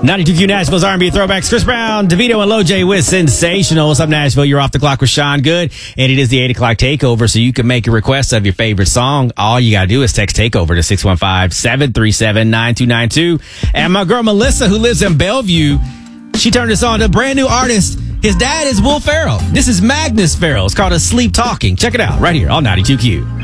92Q Nashville's R&B throwbacks. Chris Brown, DeVito, and Lil J with Sensational. What's up, Nashville? You're off the clock with Sean Good, and it is the 8 o'clock takeover, so you can make a request of your favorite song. All you got to do is text takeover to 615-737-9292. And my girl Melissa, who lives in Bellevue, she turned us on to a brand new artist. His dad is Will Ferrell. This is Magnus Ferrell. It's called A Sleep Talking. Check it out right here on 92Q.